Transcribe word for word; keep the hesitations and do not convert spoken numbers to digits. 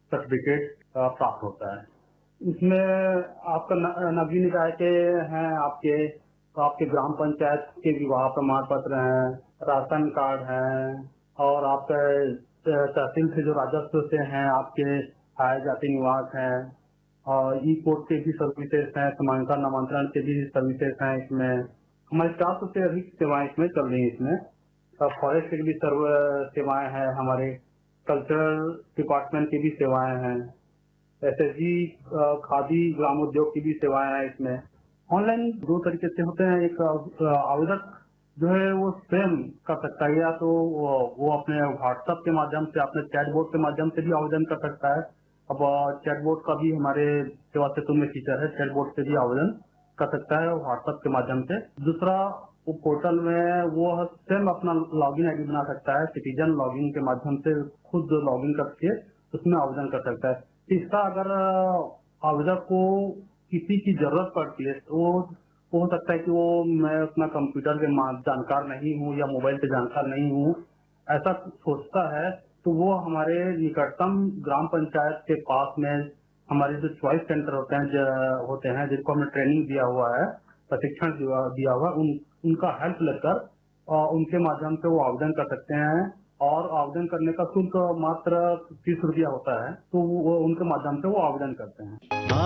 Certificate प्राप्त होता है। इसमें आपका न- नगरीय निकाय के हैं, आपके तो आपके ग्राम पंचायत के विवाह प्रमाण पत्र हैं, राशन कार्ड हैं, और आपके अ, तहसील से जो राजस्व से हैं, आपके आय जाति निवास हैं, और ई कोर्ट के भी सर्विसेज हैं, समानांतर नामांतरण के भी सर्विसेज हैं। इसमें हमारे चार सौ से अधिक सेवाएं इसमें चल रही हैं। इसमें फॉरेस्ट की भी सर्व सेवाएं हैं, हमारे कल्चरल डिपार्टमेंट की भी सेवाएं हैं, एस एस जी खादी ग्रामोद्योग की भी सेवाएं हैं। इसमें ऑनलाइन दो तरीके से होते हैं। एक अ, आवेदक जो है वो स्वयं कर सकता है, या तो वो वो अपने व्हाट्सएप के माध्यम से, अपने चैटबॉट के माध्यम से भी आवेदन कर सकता है। अब चैटबॉट का भी हमारे सेवा सेतु में फीचर है, चैटबॉट से भी आवेदन कर सकता है व्हाट्सएप के माध्यम से। दूसरा, वो पोर्टल में वो स्वयं अपना लॉगिन आईडी बना सकता है, सिटीजन लॉगिन के माध्यम से खुद लॉगिन करके उसमें आवेदन कर सकता है। तीसरा, अगर आवेदक को किसी की जरूरत पड़ती है तो वो हो सकता है कि वो मैं अपना कंप्यूटर के मा- जानकार नहीं हूँ या मोबाइल पे जानकार नहीं हूँ, ऐसा सोचता है, तो वो हमारे निकटतम ग्राम पंचायत के पास में हमारे जो चॉइस सेंटर होते हैं जो होते हैं जिनको हमने ट्रेनिंग दिया हुआ है, प्रशिक्षण दिया दिया हुआ है, उन उनका हेल्प लेकर और उनके माध्यम से वो आवेदन कर सकते हैं। और आवेदन करने का शुल्क मात्र तीस रुपया होता है, तो वो उनके माध्यम से वो आवेदन करते हैं।